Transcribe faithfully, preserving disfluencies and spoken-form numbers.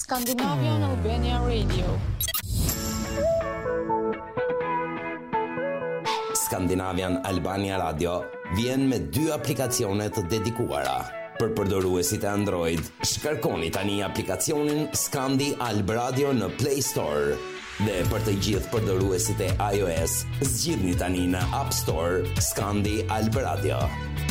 Scandinavian Albania Radio. Scandinavian Albania Radio vjen me dy aplikacione të dedikuara. Për përdoruesit e Android, shkarkoni tani aplikacionin Scandi Alb Radio në Play Store. Dhe për të gjithë përdoruesit e iOS, zgjidhni tani në App Store Scandi Alb Radio.